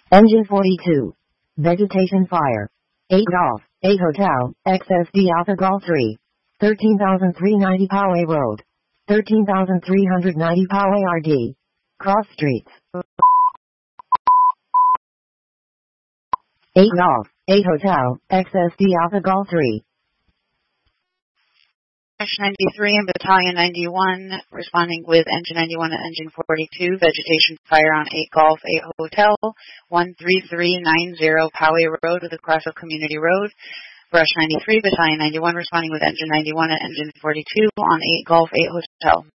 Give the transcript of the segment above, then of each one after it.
Engine 42. Vegetation fire. 8 Golf, 8 Hotel, XSD Alpha Golf 3. 13,390 Poway Road. 13,390 Poway RD. Cross streets. 8 Golf, 8 Hotel, XSD Alpha Golf 3. 93 and Battalion 91 responding with Engine 91 and Engine 42, vegetation fire on 8 Golf, 8 Hotel, 13390 Poway Road with a cross of Community Road. Brush 93, Battalion 91 responding with Engine 91 and Engine 42 on 8 Golf, 8 Hotel.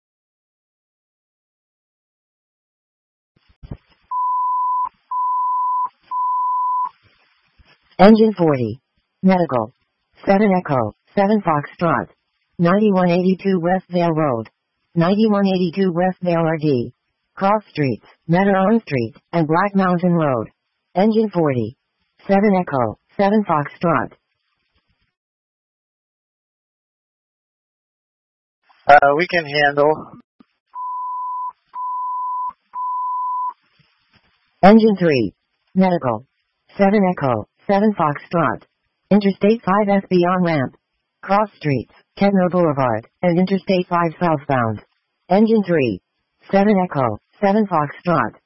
Engine 40. Medical. 7 Echo, 7 Foxtrot. 9182 West Vale Road. 9182 West Vale RD. Cross Streets, Meadow Street, and Black Mountain Road. Engine 40. 7 Echo, 7 Foxtrot. We can handle. Engine 3. Medical. 7 Echo, 7 Foxtrot. Interstate 5 SB on ramp. Cross Streets, Ketner Boulevard, and Interstate 5 southbound. Engine 3. 7 Echo, 7 Foxtrot.